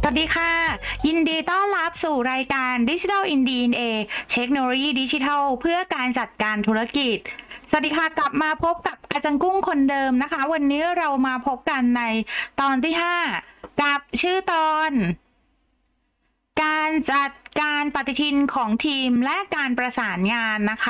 สวัสดีค่ะ ยินดีต้อนรับสู่รายการ Digital in DNA เทคโนโลยีดิจิทัลเพื่อการจัดการธุรกิจ สวัสดีค่ะ กลับมาพบกับอาจารย์กุ้งคนเดิมนะคะ วันนี้เรามาพบกันในตอนที่ 5 กับชื่อตอน การจัดการปฏิทินของทีมและการประสานงานนะคะ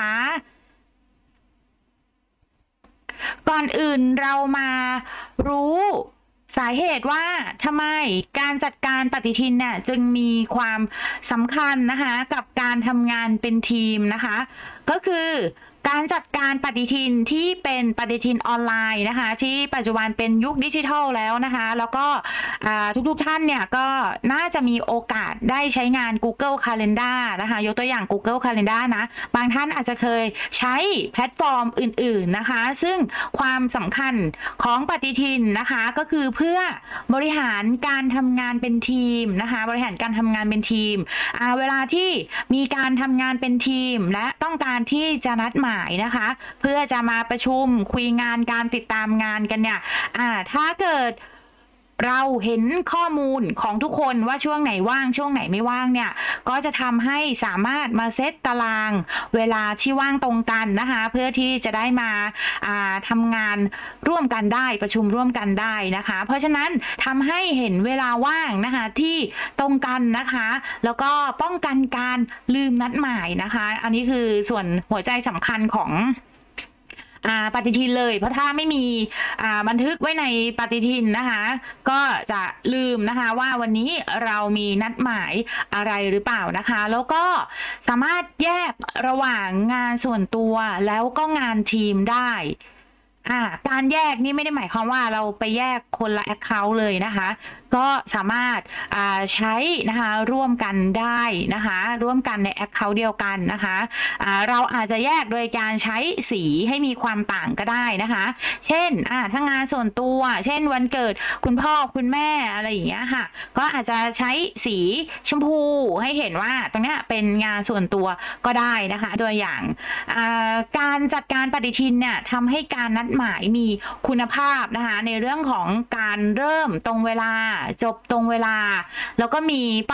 ก่อนอื่นเรามารู้สาเหตุว่าทำไมการจัดการปฏิทินเนี่ยจึงมีความสำคัญนะคะกับการทำงานเป็นทีมนะคะก็คือการจัดการปฏิทินที่เป็นปฏิทินออนไลน์นะคะที่ปัจจุบันเป็นยุคดิจิทัลแล้วนะคะแล้วก็ทุกท่านเนี่ยก็น่าจะมีโอกาสได้ใช้งาน Google Calendar นะคะยกตัวอย่าง Google Calendar นะบางท่านอาจจะเคยใช้แพลตฟอร์มอื่นๆนะคะซึ่งความสำคัญของปฏิทินนะคะก็คือเพื่อบริหารการทำงานเป็นทีมนะคะบริหารการทำงานเป็นทีมเวลาที่มีการทำงานเป็นทีมและต้องการที่จะนัดหมายนะคะเพื่อจะมาประชุมคุยงานการติดตามงานกันเนี่ยถ้าเกิดเราเห็นข้อมูลของทุกคนว่าช่วงไหนว่างช่วงไหนไม่ว่างเนี่ยก็จะทำให้สามารถมาเซตตารางเวลาที่ว่างตรงกันนะคะเพื่อที่จะได้มาทำงานร่วมกันได้ประชุมร่วมกันได้นะคะเพราะฉะนั้นทำให้เห็นเวลาว่างนะคะที่ตรงกันนะคะแล้วก็ป้องกันการลืมนัดหมายนะคะอันนี้คือส่วนหัวใจสำคัญของปฏิทินเลยเพราะถ้าไม่มีบันทึกไว้ในปฏิทินนะคะก็จะลืมนะคะว่าวันนี้เรามีนัดหมายอะไรหรือเปล่านะคะแล้วก็สามารถแยกระหว่างงานส่วนตัวแล้วก็งานทีมได้การแยกนี่ไม่ได้หมายความว่าเราไปแยกคนละ account เลยนะคะก็สามารถใช้นะคะร่วมกันได้นะคะร่วมกันใน account เดียวกันนะคะเราอาจจะแยกโดยการใช้สีให้มีความต่างก็ได้นะคะเช่นถ้างานส่วนตัวเช่นวันเกิดคุณพ่อคุณแม่อะไรอย่างเงี้ยค่ะก็อาจจะใช้สีชมพูให้เห็นว่าตรงเนี้ยเป็นงานส่วนตัวก็ได้นะคะตัวอย่างการจัดการปฏิทินเนี่ยทำให้การนัดหมายมีคุณภาพนะคะในเรื่องของการเริ่มตรงเวลาจบตรงเวลาแล้วก็มี